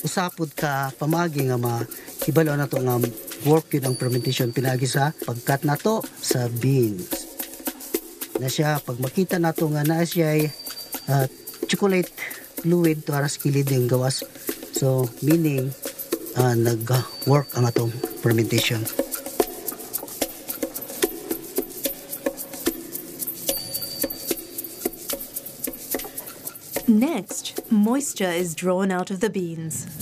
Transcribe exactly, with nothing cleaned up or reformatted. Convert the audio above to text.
usapod ka pamagi nga ma hibalo na to nga work yun ang fermentation pinagi sa pagkat nato sa beans na siya pag makita nato nga na siya ay uh, chocolate fluid to aras kilid yung gawas, so meaning uh, nag-work ang atong fermentation. Next, moisture is drawn out of the beans.